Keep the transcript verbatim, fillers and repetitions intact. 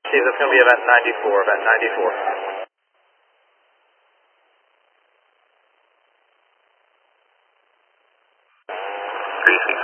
Steve, that's going to be about ninety-four, about ninety-four. Three feet.